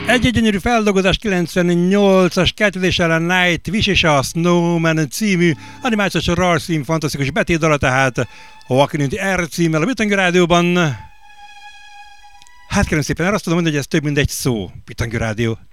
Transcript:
Egy gyönyörű feldolgozás 98-as kettődéssel a Nightwish és a Snowman című animációs rajzfilm fantasztikus betétdala, tehát Joaquin R címmel a Bitangő Rádióban. Hát kérem szépen, azt tudom mondani, hogy ez több mint egy szó, Bitangő Rádió.